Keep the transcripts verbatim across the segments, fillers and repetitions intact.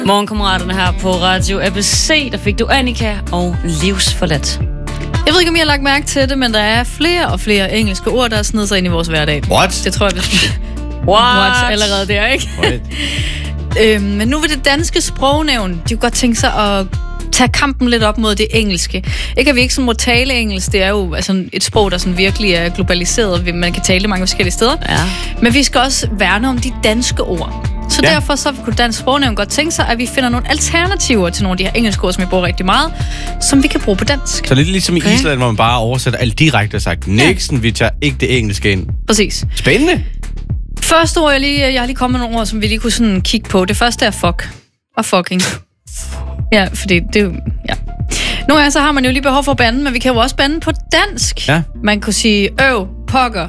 Morgenkammeraterne her på Radio A B C, der fik du Annika og Livsforladt. Jeg ved ikke, om I har lagt mærke til det, men der er flere og flere engelske ord, der er snedet sig ind i vores hverdag. What? Det tror jeg, vi What? What? Allerede der, ikke? øhm, men nu vil det danske sprognævn, de kunne godt tænke sig at tage kampen lidt op mod det engelske. Ikke at vi ikke sådan må tale engelsk, det er jo altså, et sprog, der sådan virkelig er globaliseret. Man kan tale det mange forskellige steder. Ja. Men vi skal også værne om de danske ord. Så ja. derfor så kunne Dansk Sprognævn godt tænke sig, at vi finder nogle alternativer til nogle af de her engelske ord, som vi bruger rigtig meget, som vi kan bruge på dansk. Så lidt ligesom i Island, hvor man bare oversætter alt direkte og sagt, Nixon, ja. vi tager ikke det engelske ind. Præcis. Spændende. Første ord, jeg, lige, jeg har lige kommet med nogle ord, som vi lige kunne sådan kigge på. Det første er fuck og fucking. Ja, fordi det er jo... Ja. Nogle gange så har man jo lige behov for at bande, men vi kan jo også bande på dansk. Ja. Man kunne sige øv, pokker,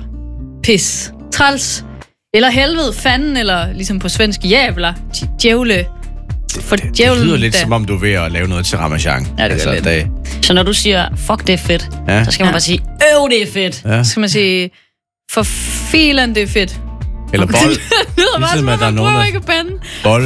pis, træls, eller helvede, fanden, eller ligesom på svensk, jævler, djævle. For det, djævlen, det lyder lidt da. som om du er ved at lave noget til Ramachan. Ja, det gør lidt. Det. Så når du siger, fuck, det er fedt, Ja. så skal man Ja. bare sige, øv, det er fedt. Ja. Så skal man sige, for filen, det er fedt. Eller bold. Det lyder bare som at om, der er man nogen, prøver der- ikke at bande. Bold.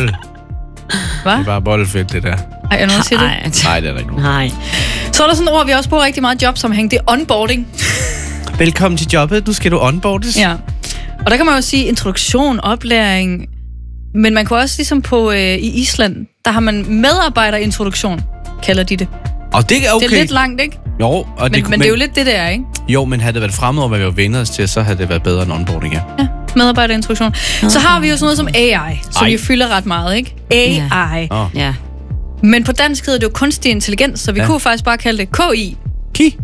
Hvad? Det er bare boldfedt, det der. Ej, er nogen, der siger det? Ej, Nej, det er der ikke nogen. Nej. Så er der sådan et ord, vi også bruger rigtig meget jobsammenhæng. Det er onboarding. Velkommen til jobbet. Nu skal du onboardes. Ja. Og der kan man jo sige introduktion, oplæring. Men man kan også ligesom på øh, i Island, der har man medarbejderintroduktion, kalder de det. Og det er okay. Det er lidt langt, ikke? Jo, og Men, det, men det er jo lidt det der, ikke? Jo, men havde det været fremmed, hvad vi var vendt os til, så havde det været bedre end onboarding, ja. Ja, medarbejderintroduktion. Så har vi jo sådan noget som A I, som Ej. jo fylder ret meget, ikke? A I. Oh. Ja. Men på dansk hedder det jo kunstig intelligens, så vi Ja. kunne faktisk bare kalde det K I. Ki.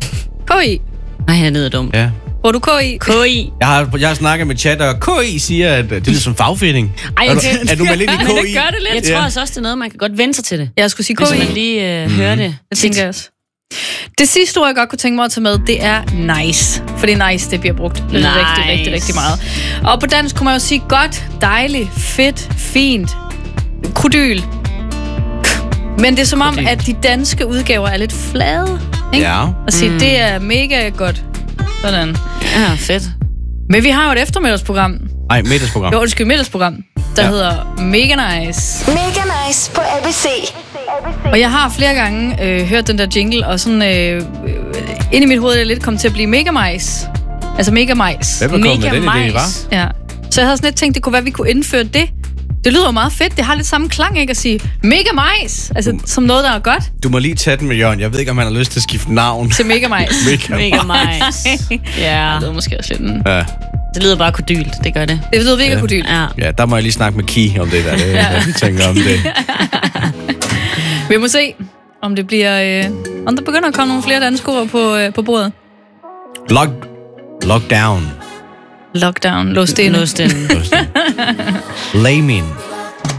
K I. Nej, det lyder dumt. Ja. Bruger du K I? K I. Jeg har, jeg har snakket med chat, og K I siger, at det er som fagfinding. Ej, Er du, okay. er du med lidt i K I? Men det gør det lidt. Jeg tror altså også, det er noget, man kan godt vende sig til det. Jeg skulle sige K Hvis I. man lige øh, hører det. Det tænker jeg også. Det sidste ord, jeg godt kunne tænke mig at tage med, det er nice. For det er nice, det bliver brugt nice. Nice. rigtig, rigtig, rigtig meget. Og på dansk kunne man jo sige godt, dejligt, fedt, fint, krodyl. Men det er som om, Krodyl. at de danske udgaver er lidt flade. Ikke? Ja. Og sige, mm. det er mega godt. Sådan. Ja, fedt. Men vi har jo et eftermiddagsprogram. Ej, middagsprogram. Jo, undskyld, middagsprogram, der Ja. ja. hedder Mega Nice. Mega nice på A B C. Og jeg har flere gange øh, hørt den der jingle, og sådan øh, øh, ind i mit hoved er det lidt kommet til at blive Mega Majs. Altså Mega Majs. Hvem er kommet med den idé, majs. hva'? Ja. Så jeg havde sådan lidt tænkt, det kunne være, at vi kunne indføre det. Det lyder jo meget fedt. Det har lidt samme klang, ikke? At sige Mega Majs. Altså Du- som noget, der er godt Du må lige tage den med Jørgen. Jeg ved ikke, om han har lyst til at skifte navn. til Mega Majs. Mega, Mega majs. Ja, Det er måske også lidt en... Ja. det lyder bare kodylt. Det gør det. Det lyder virkelig kodyl. Ja. ja, der må jeg lige snakke med Ki om det der. Det, ja. Jeg tænker om det. Vi må se, om det bliver... Øh, om der begynder at komme nogle flere danske ord på, øh, på bordet. Lock, lockdown. Lockdown. Låst inde. Låst inde. Lame in.